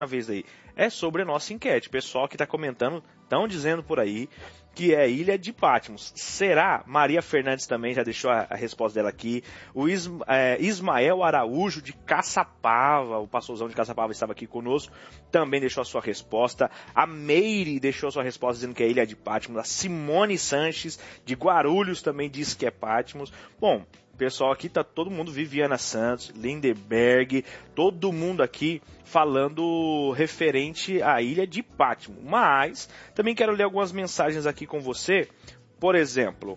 vez aí, é sobre a nossa enquete. O pessoal que está comentando, estão dizendo por aí que é Ilha de Patmos. Será? Maria Fernandes também já deixou a resposta dela aqui. O Ismael Araújo de Caçapava, o pastorzão de Caçapava estava aqui conosco, também deixou a sua resposta. A Meire deixou a sua resposta dizendo que é Ilha de Patmos. A Simone Sanches de Guarulhos também disse que é Patmos. Bom, pessoal aqui tá todo mundo, Viviana Santos, Lindeberg, todo mundo aqui falando referente à Ilha de Patmos. Mas também quero ler algumas mensagens aqui com você. Por exemplo,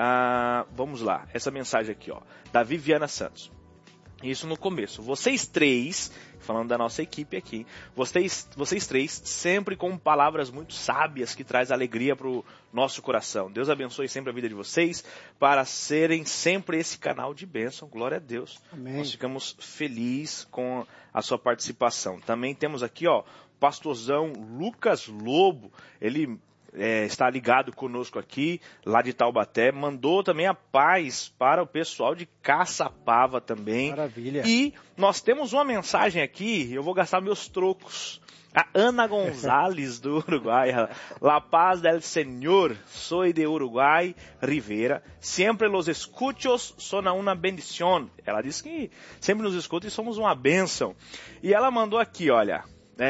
vamos lá, essa mensagem aqui, ó, da Viviana Santos. Isso no começo. Vocês três, falando da nossa equipe aqui, vocês três sempre com palavras muito sábias que traz alegria para o nosso coração. Deus abençoe sempre a vida de vocês para serem sempre esse canal de bênção. Glória a Deus. Amém. Nós ficamos felizes com a sua participação. Também temos aqui, ó, pastorzão Lucas Lobo. Ele está ligado conosco aqui, lá de Taubaté, mandou também a paz para o pessoal de Caçapava também. Maravilha. E nós temos uma mensagem aqui, eu vou gastar meus trocos. A Ana Gonzalez do Uruguai, La Paz del Señor, soy de Uruguay, Rivera, sempre los escuchos son una bendición. Ela disse que sempre nos escuta e somos uma bênção. E ela mandou aqui, olha...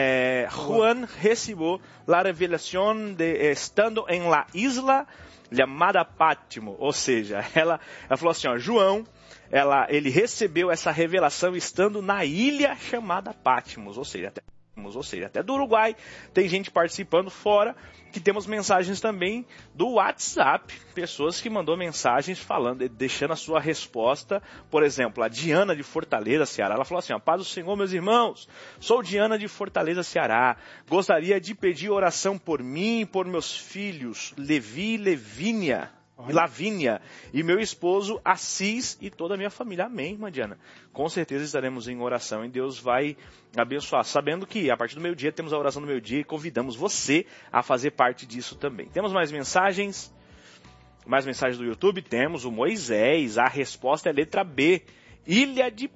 Juan recibió la revelación de estando en la isla llamada Patmos, ou seja, ela falou assim, ó, João, ele recebeu essa revelação estando na ilha chamada Patmos, ou seja, até do Uruguai, tem gente participando fora, que temos mensagens também do WhatsApp, pessoas que mandou mensagens falando, deixando a sua resposta. Por exemplo, a Diana de Fortaleza, Ceará, ela falou assim, ó, paz do Senhor, meus irmãos, sou Diana de Fortaleza, Ceará, gostaria de pedir oração por mim e por meus filhos, Levi e Lavínia, e meu esposo Assis e toda a minha família. Amém, irmã Diana. Com certeza estaremos em oração e Deus vai abençoar. Sabendo que a partir do meio-dia temos a oração do meio-dia e convidamos você a fazer parte disso também. Temos mais mensagens? Mais mensagens do YouTube? Temos o Moisés. A resposta é letra B. Ilha de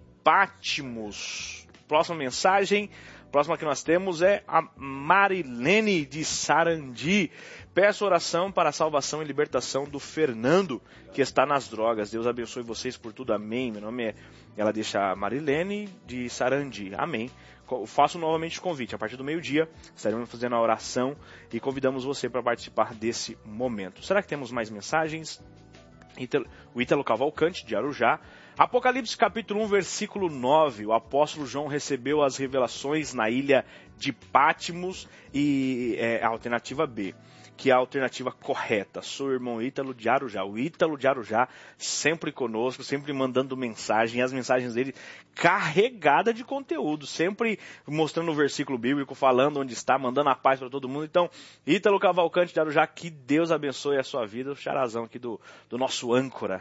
Patmos. Próxima mensagem. Próxima que nós temos é a Marilene de Sarandi. Peço oração para a salvação e libertação do Fernando, que está nas drogas. Deus abençoe vocês por tudo. Amém. Meu nome é... Ela deixa a Marilene de Sarandi. Amém. Faço novamente o convite. A partir do meio-dia, estaremos fazendo a oração e convidamos você para participar desse momento. Será que temos mais mensagens? O Ítalo Cavalcante, de Arujá. Apocalipse capítulo 1, versículo 9. O apóstolo João recebeu as revelações na ilha de Patmos e a alternativa B, que é a alternativa correta. Sou o irmão Ítalo de Arujá. O Ítalo de Arujá sempre conosco, sempre mandando mensagem. E as mensagens dele carregadas de conteúdo, sempre mostrando o versículo bíblico, falando onde está, mandando a paz para todo mundo. Então, Ítalo Cavalcante de Arujá, que Deus abençoe a sua vida. O charazão aqui do nosso âncora.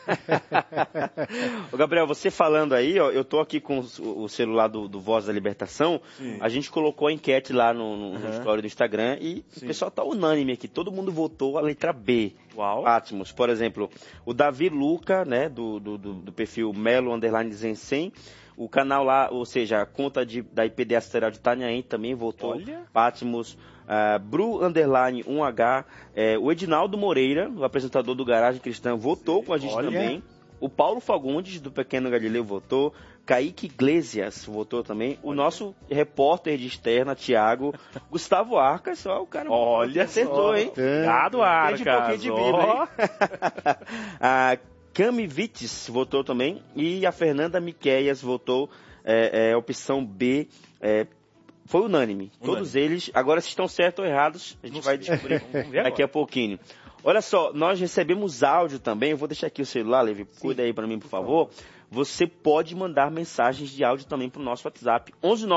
Ô Gabriel, você falando aí, ó, eu tô aqui com o celular do Voz da Libertação. Sim. A gente colocou a enquete lá no story do Instagram e sim, o pessoal tá unânime aqui, todo mundo votou a letra B. Uau. Patmos, por exemplo, o Davi Luca, né, do perfil Melo_Zensen, o canal lá, ou seja, a conta da IPD Asteral de Itanhaém também votou. Olha. Patmos. Bru_1H, o Edinaldo Moreira, o apresentador do Garagem Cristã, votou com a gente também. O Paulo Fagundes, do Pequeno Galileu, votou. Kaique Iglesias votou também. O nosso repórter de externa, Thiago. Gustavo Arcas, só o cara. Olha, acertou, hein? Obrigado, Arcas. Um pouquinho de Bíblia, hein? A Cami Vites votou também. E a Fernanda Miqueias votou opção B. Foi unânime. Todos eles. Agora, se estão certos ou errados, a gente vai descobrir daqui a pouquinho. Olha só, nós recebemos áudio também. Eu vou deixar aqui o celular, Levi. Cuida aí para mim, por favor. Você pode mandar mensagens de áudio também para o nosso WhatsApp.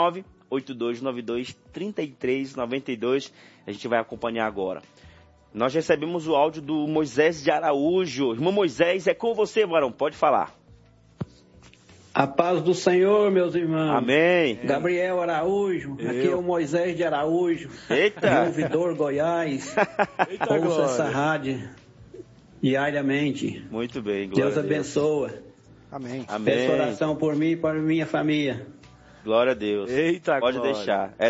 119-8292-3392. A gente vai acompanhar agora. Nós recebemos o áudio do Moisés de Araújo. Irmão Moisés, é com você, varão. Pode falar. A paz do Senhor, meus irmãos. Amém. Gabriel Araújo, aqui é o Moisés de Araújo. Eita. De Ouvidor, Goiás. Eita, ouça essa rádio diariamente. Muito bem, glória Deus abençoe. Amém. Peço oração por mim e para minha família. Glória a Deus. Eita, Pode glória. deixar.